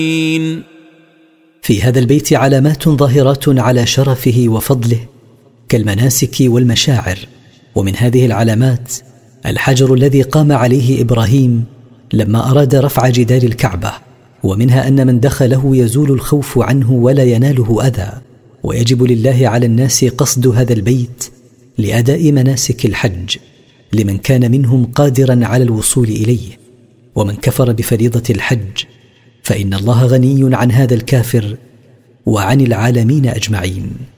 في هذا البيت علامات ظاهرات على شرفه وفضله كالمناسك والمشاعر، ومن هذه العلامات الحجر الذي قام عليه إبراهيم لما أراد رفع جدار الكعبة، ومنها أن من دخله يزول الخوف عنه ولا يناله أذى. ويجب لله على الناس قصد هذا البيت لأداء مناسك الحج لمن كان منهم قادرا على الوصول إليه، ومن كفر بفريضة الحج فإن الله غني عن هذا الكافر وعن العالمين أجمعين.